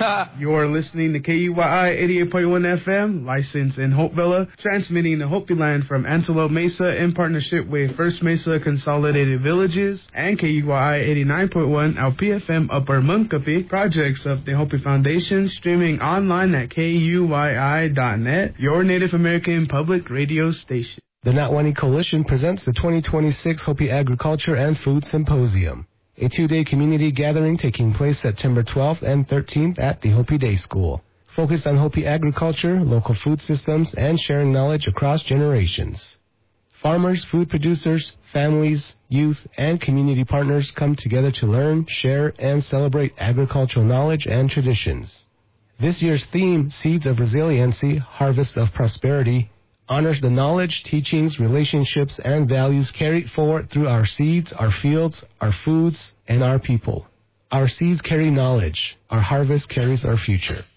You're listening to KUYI 88.1 FM, licensed in Hopevilla, transmitting the Hopi Land from Antelope Mesa in partnership with First Mesa Consolidated Villages and KUYI 89.1 LPFM Upper Munkapi, projects of the Hopi Foundation, streaming online at KUYI.net, your Native American public radio station. The Natwani Coalition presents the 2026 Hopi Agriculture and Food Symposium, a two-day community gathering taking place September 12th and 13th at the Hopi Day School, focused on Hopi agriculture, local food systems, and sharing knowledge across generations. Farmers, food producers, families, youth, and community partners come together to learn, share, and celebrate agricultural knowledge and traditions. This year's theme, Seeds of Resiliency, Harvest of Prosperity, honors the knowledge, teachings, relationships, and values carried forward through our seeds, our fields, our foods, and our people. Our seeds carry knowledge. Our harvest carries our future.